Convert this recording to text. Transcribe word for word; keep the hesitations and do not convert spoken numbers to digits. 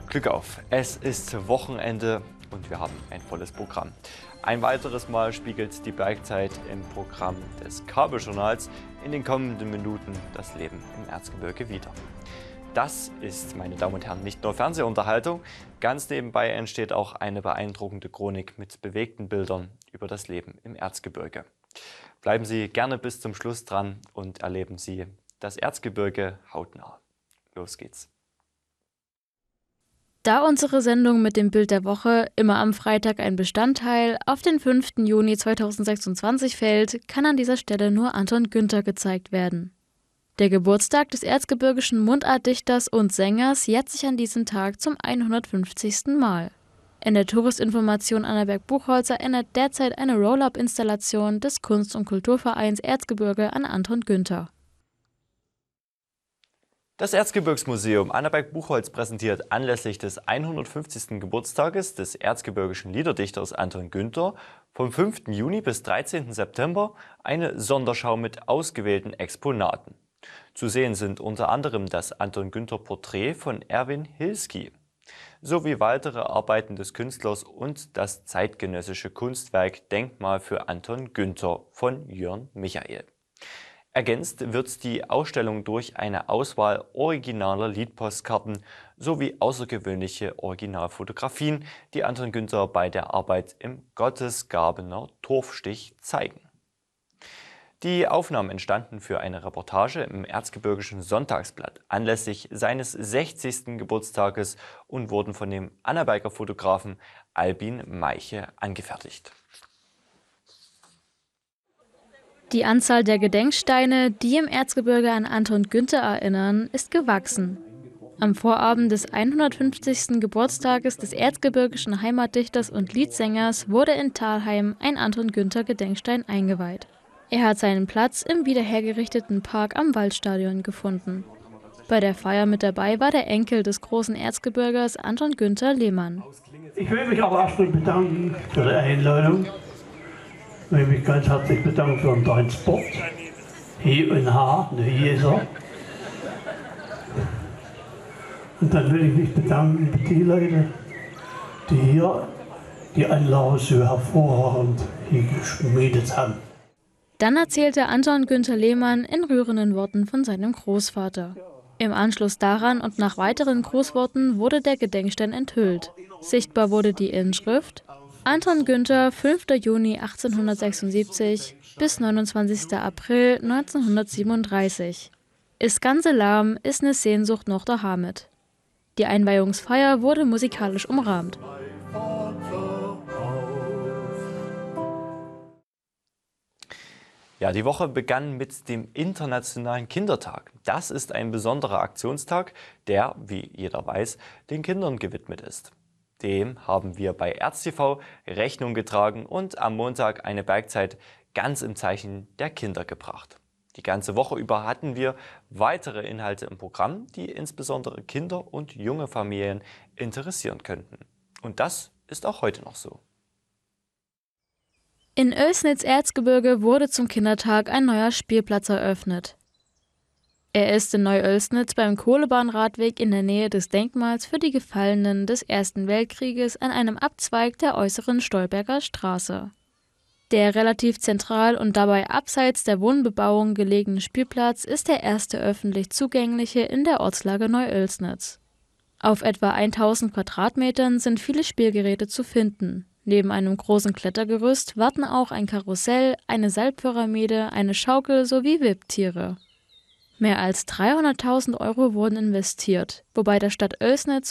Glück auf, es ist Wochenende und wir haben ein volles Programm. Ein weiteres Mal spiegelt die Bergzeit im Programm des Kabeljournals in den kommenden Minuten das Leben im Erzgebirge wider. Das ist, meine Damen und Herren, nicht nur Fernsehunterhaltung. Ganz nebenbei entsteht auch eine beeindruckende Chronik mit bewegten Bildern über das Leben im Erzgebirge. Bleiben Sie gerne bis zum Schluss dran und erleben Sie das Erzgebirge hautnah. Los geht's. Da unsere Sendung mit dem Bild der Woche immer am Freitag ein Bestandteil auf den fünften Juni zweitausendsechsundzwanzig fällt, kann an dieser Stelle nur Anton Günther gezeigt werden. Der Geburtstag des erzgebirgischen Mundartdichters und Sängers jährt sich an diesem Tag zum hundertfünfzigsten Mal. In der Touristinformation Annaberg-Buchholz erinnert derzeit eine Roll-Up-Installation des Kunst- und Kulturvereins Erzgebirge an Anton Günther. Das Erzgebirgsmuseum Annaberg-Buchholz präsentiert anlässlich des hundertfünfzigsten Geburtstages des erzgebirgischen Liederdichters Anton Günther vom fünften Juni bis dreizehnten September eine Sonderschau mit ausgewählten Exponaten. Zu sehen sind unter anderem das Anton Günther Porträt von Erwin Hilski sowie weitere Arbeiten des Künstlers und das zeitgenössische Kunstwerk Denkmal für Anton Günther von Jörn Michael. Ergänzt wird die Ausstellung durch eine Auswahl originaler Liedpostkarten sowie außergewöhnliche Originalfotografien, die Anton Günther bei der Arbeit im Gottesgabener Torfstich zeigen. Die Aufnahmen entstanden für eine Reportage im Erzgebirgischen Sonntagsblatt anlässlich seines sechzigsten Geburtstages und wurden von dem Annaberger Fotografen Albin Meiche angefertigt. Die Anzahl der Gedenksteine, die im Erzgebirge an Anton Günther erinnern, ist gewachsen. Am Vorabend des hundertfünfzigsten Geburtstages des erzgebirgischen Heimatdichters und Liedsängers wurde in Thalheim ein Anton Günther Gedenkstein eingeweiht. Er hat seinen Platz im wiederhergerichteten Park am Waldstadion gefunden. Bei der Feier mit dabei war der Enkel des großen Erzgebirgers Anton Günther Lehmann. Ich will mich aber erstmal bedanken für die Einladung. Ich will mich ganz herzlich bedanken für den Transport. Hier und H, ne, hier ist er. Und dann will ich mich bedanken bei den Leuten, die hier die Anlage so hervorragend hier geschmiedet haben. Dann erzählte Anton Günther Lehmann in rührenden Worten von seinem Großvater. Im Anschluss daran und nach weiteren Grußworten wurde der Gedenkstein enthüllt. Sichtbar wurde die Inschrift Anton Günther, fünften Juni achtzehnhundertsechsundsiebzig bis neunundzwanzigsten April neunzehnhundertsiebenunddreißig. Ist ganze lahm, ist ne Sehnsucht noch da Hamet. Die Einweihungsfeier wurde musikalisch umrahmt. Ja, die Woche begann mit dem Internationalen Kindertag. Das ist ein besonderer Aktionstag, der, wie jeder weiß, den Kindern gewidmet ist. Dem haben wir bei ErzTV Rechnung getragen und am Montag eine Bergzeit ganz im Zeichen der Kinder gebracht. Die ganze Woche über hatten wir weitere Inhalte im Programm, die insbesondere Kinder und junge Familien interessieren könnten. Und das ist auch heute noch so. In Oelsnitz-Erzgebirge wurde zum Kindertag ein neuer Spielplatz eröffnet. Er ist in Neu-Oelsnitz beim Kohlebahnradweg in der Nähe des Denkmals für die Gefallenen des Ersten Weltkrieges an einem Abzweig der äußeren Stolberger Straße. Der relativ zentral und dabei abseits der Wohnbebauung gelegene Spielplatz ist der erste öffentlich zugängliche in der Ortslage Neu-Oelsnitz. Auf etwa tausend Quadratmetern sind viele Spielgeräte zu finden. Neben einem großen Klettergerüst warten auch ein Karussell, eine Seilpyramide, eine Schaukel sowie Wipptiere. Mehr als dreihunderttausend Euro wurden investiert, wobei der Stadt Oelsnitz